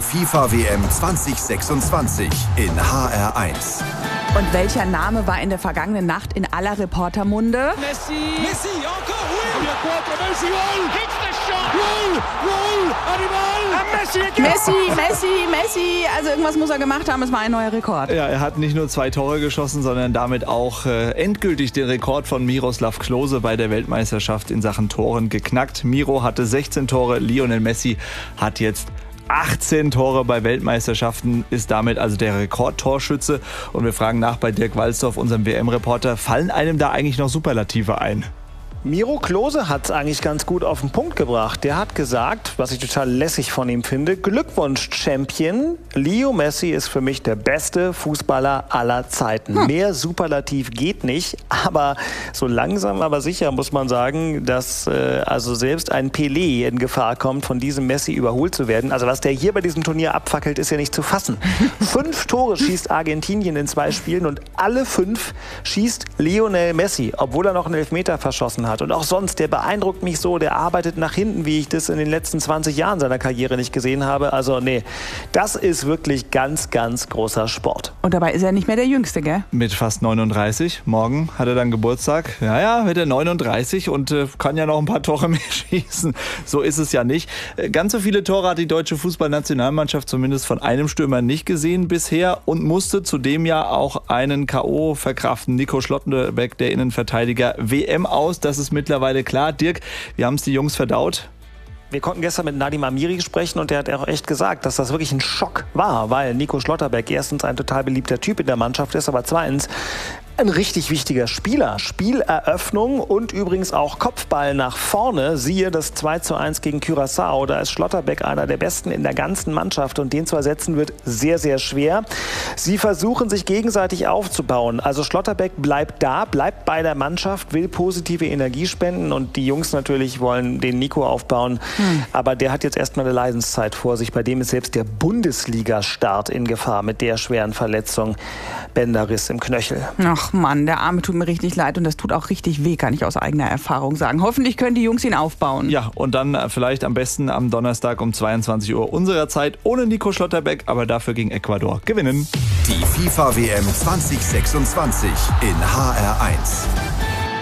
FIFA-WM 2026 in HR1. Und welcher Name war in der vergangenen Nacht in aller Reportermunde? Messi, encore, oui! Messi, Goal! Hits the shot! Goal! Animal! Messi! Also irgendwas muss er gemacht haben, es war ein neuer Rekord. Ja, er hat nicht nur 2 Tore geschossen, sondern damit auch endgültig den Rekord von Miroslav Klose bei der Weltmeisterschaft in Sachen Toren geknackt. Miro hatte 16 Tore, Lionel Messi hat jetzt 18 Tore bei Weltmeisterschaften, ist damit also der Rekordtorschütze. Und wir fragen nach bei Dirk Walzdorf, unserem WM-Reporter, fallen einem da eigentlich noch Superlative ein? Miro Klose hat es eigentlich ganz gut auf den Punkt gebracht. Der hat gesagt, was ich total lässig von ihm finde: Glückwunsch, Champion. Leo Messi ist für mich der beste Fußballer aller Zeiten. Mehr Superlativ geht nicht, aber so langsam, aber sicher muss man sagen, dass also selbst ein Pelé in Gefahr kommt, von diesem Messi überholt zu werden. Also was der hier bei diesem Turnier abfackelt, ist ja nicht zu fassen. 5 Tore schießt Argentinien in 2 Spielen und alle 5 schießt Lionel Messi, obwohl er noch einen Elfmeter verschossen hat. Und auch sonst, der beeindruckt mich so, der arbeitet nach hinten, wie ich das in den letzten 20 Jahren seiner Karriere nicht gesehen habe. Also nee, das ist wirklich ganz, ganz großer Sport. Und dabei ist er nicht mehr der Jüngste, gell? Mit fast 39. Morgen hat er dann Geburtstag. Ja, wird er 39 und kann ja noch ein paar Tore mehr schießen. So ist es ja nicht. Ganz so viele Tore hat die deutsche Fußballnationalmannschaft zumindest von einem Stürmer nicht gesehen bisher und musste zudem ja auch einen K.O. verkraften. Nico Schlotterbeck, der Innenverteidiger, WM aus. Das ist mittlerweile klar. Dirk, wie haben es die Jungs verdaut? Wir konnten gestern mit Nadim Amiri sprechen und der hat auch echt gesagt, dass das wirklich ein Schock war, weil Nico Schlotterbeck erstens ein total beliebter Typ in der Mannschaft ist, aber zweitens ein richtig wichtiger Spieler. Spieleröffnung und übrigens auch Kopfball nach vorne. Siehe das 2:1 gegen Curaçao. Da ist Schlotterbeck einer der Besten in der ganzen Mannschaft und den zu ersetzen wird sehr, sehr schwer. Sie versuchen sich gegenseitig aufzubauen. Also Schlotterbeck bleibt da, bleibt bei der Mannschaft, will positive Energie spenden und die Jungs natürlich wollen den Nico aufbauen. Aber der hat jetzt erstmal eine Leidenszeit vor sich. Bei dem ist selbst der Bundesliga-Start in Gefahr mit der schweren Verletzung. Bänderriss im Knöchel. Ach Mann, der Arme tut mir richtig leid und das tut auch richtig weh, kann ich aus eigener Erfahrung sagen. Hoffentlich können die Jungs ihn aufbauen. Ja, und dann vielleicht am besten am Donnerstag um 22 Uhr unserer Zeit ohne Nico Schlotterbeck, aber dafür gegen Ecuador gewinnen. Die FIFA-WM 2026 in HR1.